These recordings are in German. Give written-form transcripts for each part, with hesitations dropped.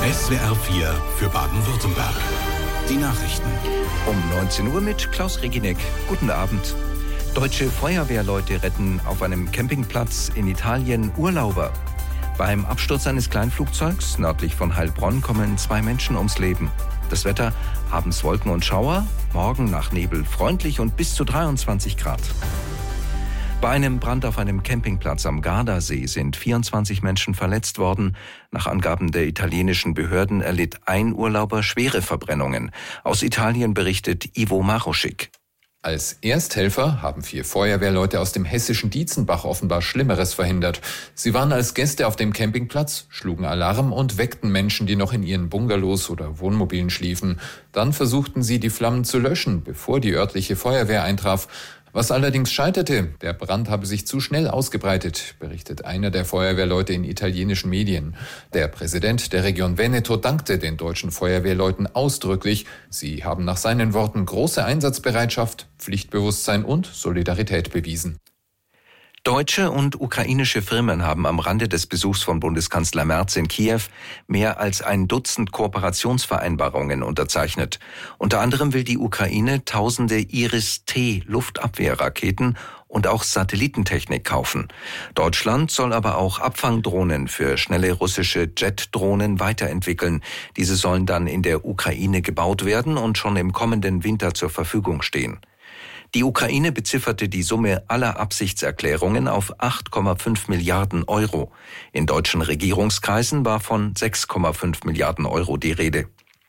SWR 4 für Baden-Württemberg. Die Nachrichten. Um 19 Uhr mit Klaus Reginek. Guten Abend. Deutsche Feuerwehrleute retten auf einem Campingplatz in Italien Urlauber. Beim Absturz eines Kleinflugzeugs nördlich von Heilbronn kommen 2 Menschen ums Leben. Das Wetter: abends Wolken und Schauer, morgen nach Nebel freundlich und bis zu 23 Grad. Bei einem Brand auf einem Campingplatz am Gardasee sind 24 Menschen verletzt worden. Nach Angaben der italienischen Behörden erlitt ein Urlauber schwere Verbrennungen. Aus Italien berichtet Ivo Maroschik. Als Ersthelfer haben 4 Feuerwehrleute aus dem hessischen Dietzenbach offenbar Schlimmeres verhindert. Sie waren als Gäste auf dem Campingplatz, schlugen Alarm und weckten Menschen, die noch in ihren Bungalows oder Wohnmobilen schliefen. Dann versuchten sie, die Flammen zu löschen, bevor die örtliche Feuerwehr eintraf. Was allerdings scheiterte: der Brand habe sich zu schnell ausgebreitet, berichtet einer der Feuerwehrleute in italienischen Medien. Der Präsident der Region Veneto dankte den deutschen Feuerwehrleuten ausdrücklich. Sie haben nach seinen Worten große Einsatzbereitschaft, Pflichtbewusstsein und Solidarität bewiesen. Deutsche und ukrainische Firmen haben am Rande des Besuchs von Bundeskanzler Merz in Kiew mehr als ein Dutzend Kooperationsvereinbarungen unterzeichnet. Unter anderem will die Ukraine tausende Iris-T-Luftabwehrraketen und auch Satellitentechnik kaufen. Deutschland soll aber auch Abfangdrohnen für schnelle russische Jet-Drohnen weiterentwickeln. Diese sollen dann in der Ukraine gebaut werden und schon im kommenden Winter zur Verfügung stehen. Die Ukraine bezifferte die Summe aller Absichtserklärungen auf 8,5 Milliarden Euro. In deutschen Regierungskreisen war von 6,5 Milliarden Euro die Rede.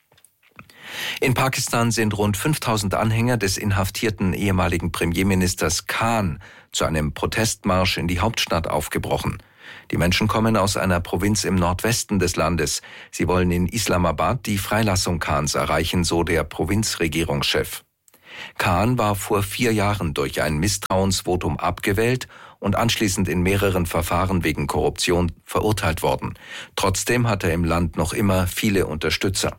In Pakistan sind rund 5000 Anhänger des inhaftierten ehemaligen Premierministers Khan zu einem Protestmarsch in die Hauptstadt aufgebrochen. Die Menschen kommen aus einer Provinz im Nordwesten des Landes. Sie wollen in Islamabad die Freilassung Khans erreichen, so der Provinzregierungschef. Khan war vor 4 Jahren durch ein Misstrauensvotum abgewählt und anschließend in mehreren Verfahren wegen Korruption verurteilt worden. Trotzdem hat er im Land noch immer viele Unterstützer.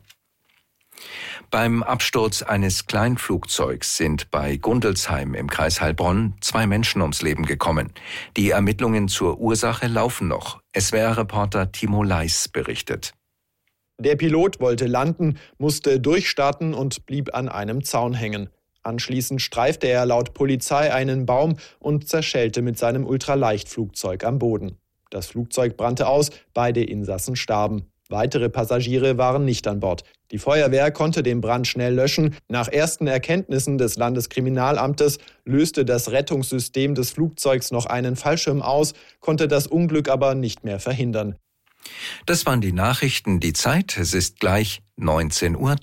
Beim Absturz eines Kleinflugzeugs sind bei Gundelsheim im Kreis Heilbronn 2 Menschen ums Leben gekommen. Die Ermittlungen zur Ursache laufen noch. SWR-Reporter Timo Leis berichtet. Der Pilot wollte landen, musste durchstarten und blieb an einem Zaun hängen. Anschließend streifte er laut Polizei einen Baum und zerschellte mit seinem Ultraleichtflugzeug am Boden. Das Flugzeug brannte aus, beide Insassen starben. Weitere Passagiere waren nicht an Bord. Die Feuerwehr konnte den Brand schnell löschen. Nach ersten Erkenntnissen des Landeskriminalamtes löste das Rettungssystem des Flugzeugs noch einen Fallschirm aus, konnte das Unglück aber nicht mehr verhindern. Das waren die Nachrichten. Die Zeit, es ist gleich 19:03 Uhr.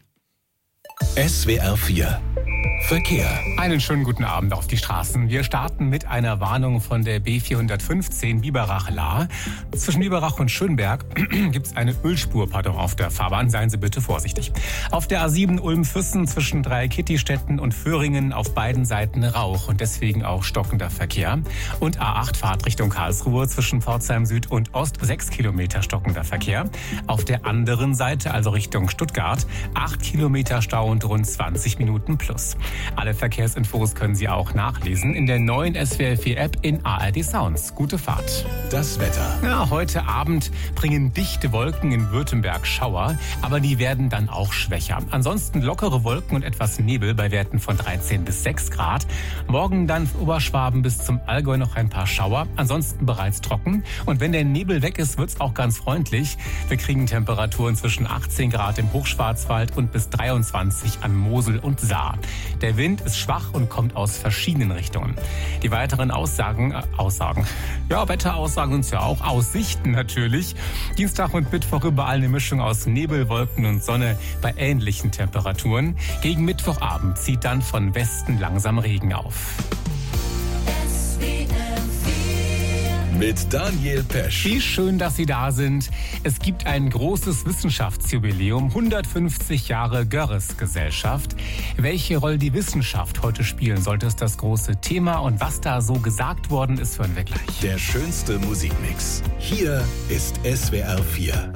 SWR 4 Verkehr. Einen schönen guten Abend auf die Straßen. Wir starten mit einer Warnung von der B415 Biberach-Lahr. Zwischen Biberach und Schönberg gibt es eine Ölspur auf der Fahrbahn. Seien Sie bitte vorsichtig. Auf der A7 Ulm-Füssen zwischen Dreieckittistetten und Föhringen auf beiden Seiten Rauch und deswegen auch stockender Verkehr. Und A8 Fahrtrichtung Karlsruhe zwischen Pforzheim Süd und Ost 6 Kilometer stockender Verkehr. Auf der anderen Seite, also Richtung Stuttgart, 8 Kilometer Stau und rund 20 Minuten plus. Alle Verkehrsinfos können Sie auch nachlesen in der neuen SWR 4 App in ARD Sounds. Gute Fahrt. Das Wetter. Ja, heute Abend bringen dichte Wolken in Württemberg Schauer, aber die werden dann auch schwächer. Ansonsten lockere Wolken und etwas Nebel bei Werten von 13 bis 6 Grad. Morgen dann Oberschwaben bis zum Allgäu noch ein paar Schauer, ansonsten bereits trocken. Und wenn der Nebel weg ist, wird's auch ganz freundlich. Wir kriegen Temperaturen zwischen 18 Grad im Hochschwarzwald und bis 23 an Mosel und Saar. Der Wind ist schwach und kommt aus verschiedenen Richtungen. Die weiteren Wetteraussagen sind ja auch Aussichten natürlich. Dienstag und Mittwoch überall eine Mischung aus Nebel, Wolken und Sonne bei ähnlichen Temperaturen. Gegen Mittwochabend zieht dann von Westen langsam Regen auf. Mit Daniel Pesch. Wie schön, dass Sie da sind. Es gibt ein großes Wissenschaftsjubiläum, 150 Jahre Görres-Gesellschaft. Welche Rolle die Wissenschaft heute spielen sollte, ist das große Thema. Und was da so gesagt worden ist, hören wir gleich. Der schönste Musikmix. Hier ist SWR 4.